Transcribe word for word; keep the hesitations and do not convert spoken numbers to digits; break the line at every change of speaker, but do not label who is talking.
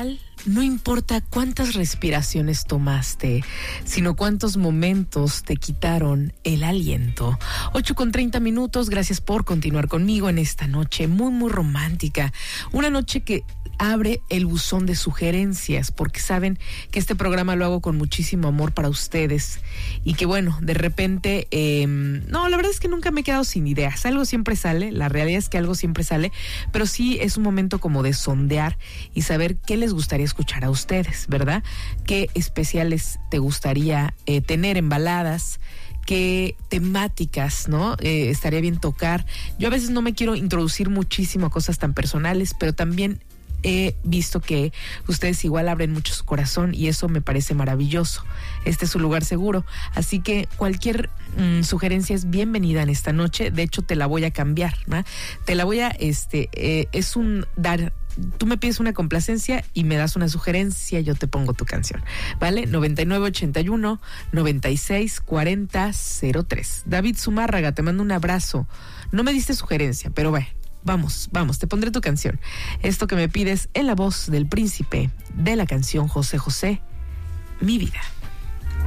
final, no importa cuántas respiraciones tomaste, sino cuántos momentos te quitaron el aliento. ocho con treinta minutos, gracias por continuar conmigo en esta noche muy, muy romántica. Una noche que abre el buzón de sugerencias, porque saben que este programa lo hago con muchísimo amor para ustedes y que bueno, de repente, eh, no, la verdad es que nunca me he quedado sin ideas, algo siempre sale, la realidad es que algo siempre sale, pero sí es un momento como de sondear y saber qué les gustaría escuchar a ustedes, ¿verdad? ¿Qué especiales te gustaría eh, tener en baladas? ¿Qué temáticas, no? Eh, estaría bien tocar. Yo a veces no me quiero introducir muchísimo a cosas tan personales, pero también he visto que ustedes igual abren mucho su corazón y eso me parece maravilloso. Este es su lugar seguro. Así que cualquier mmm, sugerencia es bienvenida en esta noche. De hecho, te la voy a cambiar, ¿no? Te la voy a, este, eh, es un dar... Tú me pides una complacencia y me das una sugerencia, yo te pongo tu canción, ¿vale? noventa y nueve ochenta y uno noventa y seis cuarenta cero tres. David Zumárraga, te mando un abrazo. No me diste sugerencia, pero bueno, vamos, vamos, te pondré tu canción. Esto que me pides en la voz del príncipe de la canción José José, Mi Vida.